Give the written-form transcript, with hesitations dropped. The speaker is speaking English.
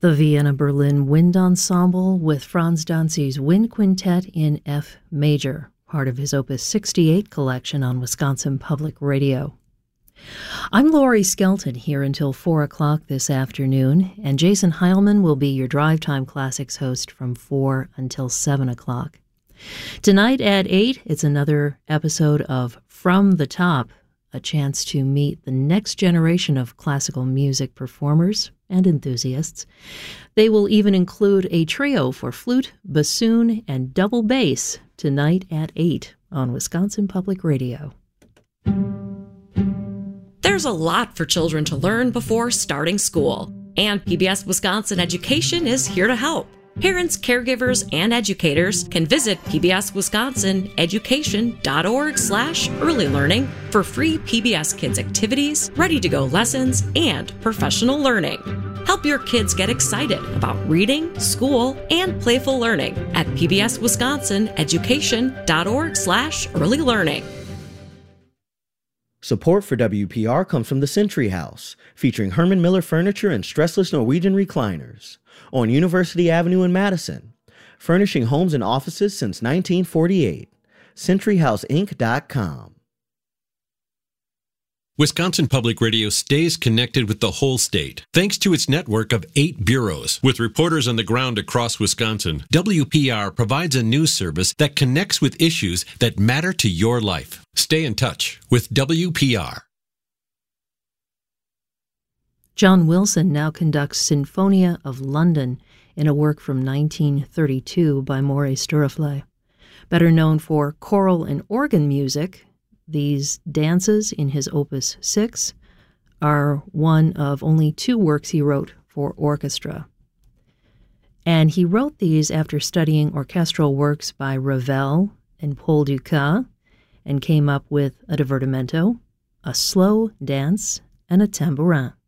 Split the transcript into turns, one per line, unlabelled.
The Vienna-Berlin Wind Ensemble with Franz Danzi's Wind Quintet in F major, part of his Opus 68 collection on Wisconsin Public Radio. I'm Lori Skelton here until 4 o'clock this afternoon, and Jason Heilman will be your Drive Time Classics host from 4 until 7 o'clock. Tonight at 8, it's another episode of From the Top, a chance to meet the next generation of classical music performers and enthusiasts. They will even include a trio for flute, bassoon, and double bass tonight at 8 on Wisconsin Public Radio.
There's a lot for children to learn before starting school, and PBS Wisconsin Education is here to help. Parents, caregivers, and educators can visit pbswisconsineducation.org/early learning for free PBS Kids activities, ready-to-go lessons, and professional learning. Help your kids get excited about reading, school, and playful learning at pbswisconsineducation.org/early learning.
Support for WPR comes from the Century House, featuring Herman Miller furniture and stressless Norwegian recliners on University Avenue in Madison, furnishing homes and offices since 1948. CenturyHouseInc.com.
Wisconsin Public Radio stays connected with the whole state, thanks to its network of 8 bureaus. With reporters on the ground across Wisconsin, WPR provides a news service that connects with issues that matter to your life. Stay in touch with WPR.
John Wilson now conducts Sinfonia of London in a work from 1932 by Maurice Duruflé. Better known for choral and organ music, these dances in his Opus 6 are one of only 2 works he wrote for orchestra. And he wrote these after studying orchestral works by Ravel and Paul Dukas, and came up with a divertimento, a slow dance, and a tambourin.